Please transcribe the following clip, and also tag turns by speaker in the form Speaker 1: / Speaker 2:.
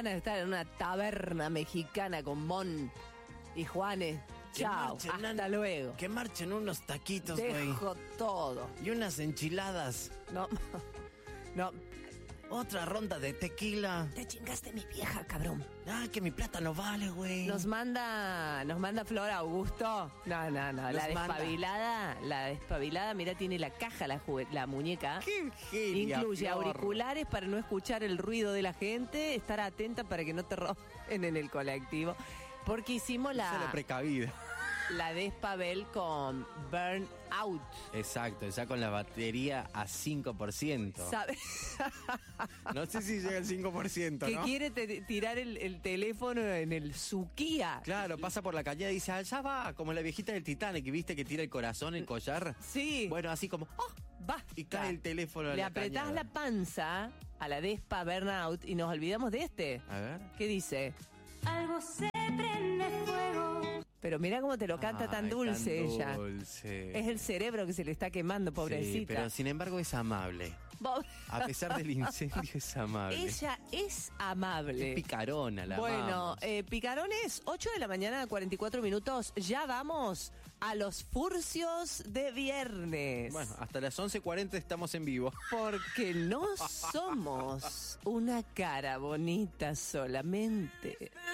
Speaker 1: ganas de estar en una taberna mexicana con Mon y Juanes. Chao, hasta luego.
Speaker 2: Que marchen unos taquitos, güey.
Speaker 1: Dejo todo.
Speaker 2: Y unas enchiladas.
Speaker 1: No.
Speaker 2: Otra ronda de tequila.
Speaker 1: Te chingaste mi vieja, cabrón.
Speaker 2: Ah, que mi plata no vale, güey.
Speaker 1: Nos manda Flor Augusto. No. La despabilada, mira, tiene la caja, la muñeca.
Speaker 2: ¡Qué genia,
Speaker 1: Incluye
Speaker 2: Flor!
Speaker 1: auriculares para no escuchar el ruido de la gente, estar atenta para que no te roben en el colectivo. Porque hicimos
Speaker 2: la precavida.
Speaker 1: La Despabel con Burnout.
Speaker 2: Exacto, esa con la batería a 5%.
Speaker 1: ¿Sabes?
Speaker 2: No sé si llega al 5%,
Speaker 1: que
Speaker 2: ¿no?
Speaker 1: quiere tirar el teléfono en el Suquía.
Speaker 2: Claro, pasa por la calle y dice, allá va, como la viejita del Titanic, ¿viste que tira el corazón, el collar?
Speaker 1: Sí.
Speaker 2: Bueno, así como,
Speaker 1: basta.
Speaker 2: Y cae el teléfono.
Speaker 1: Le apretás
Speaker 2: cañada.
Speaker 1: la panza a la Despa Burnout y nos olvidamos de este.
Speaker 2: A ver.
Speaker 1: ¿Qué dice?
Speaker 3: Algo se prende fuego.
Speaker 1: Pero mirá cómo te lo canta tan dulce ella.
Speaker 2: Dulce.
Speaker 1: Es el cerebro que se le está quemando, pobrecita.
Speaker 2: Sí, pero sin embargo es amable. A pesar del incendio es amable.
Speaker 1: Ella es amable.
Speaker 2: Es picarona, la
Speaker 1: Bueno,
Speaker 2: amamos.
Speaker 1: picarones, 8 de la mañana, 44 minutos. Ya vamos a los furcios de viernes.
Speaker 2: Bueno, hasta las 11:40 estamos en vivo.
Speaker 1: Porque no somos una cara bonita solamente.